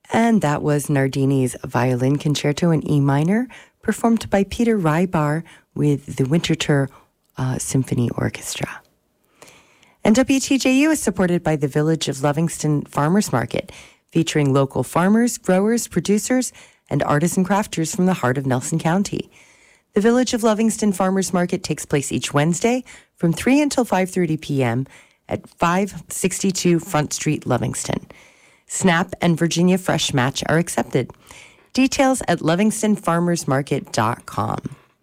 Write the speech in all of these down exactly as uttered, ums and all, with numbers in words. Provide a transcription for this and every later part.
And that was Nardini's Violin Concerto in E minor, performed by Peter Rybar with the Winterthur uh, Symphony Orchestra. And W T J U is supported by the Village of Livingston Farmers Market, featuring local farmers, growers, producers, and artisan crafters from the heart of Nelson County. The Village of Livingston Farmers Market takes place each Wednesday from three until five thirty p.m. at five sixty-two Front Street, Livingston. SNAP and Virginia Fresh Match are accepted. Details at livingston farmers market dot com.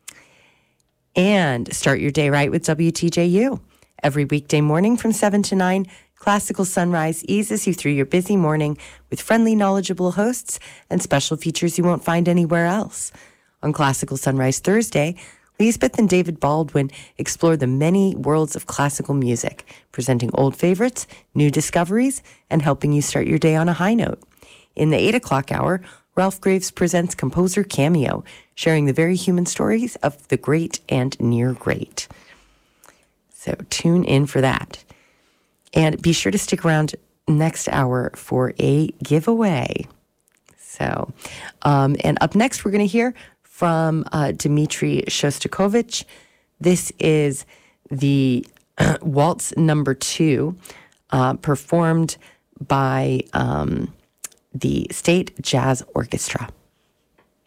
And start your day right with W T J U. Every weekday morning from seven to nine, Classical Sunrise eases you through your busy morning with friendly, knowledgeable hosts and special features you won't find anywhere else. On Classical Sunrise Thursday, Lisbeth and David Baldwin explore the many worlds of classical music, presenting old favorites, new discoveries, and helping you start your day on a high note. In the eight o'clock hour, Ralph Graves presents Composer Cameo, sharing the very human stories of the great and near great. So tune in for that. And be sure to stick around next hour for a giveaway. So, um, and up next, we're going to hear from uh, Dmitri Shostakovich. This is the uh, Waltz Number Two, uh, performed by um, the State Jazz Orchestra.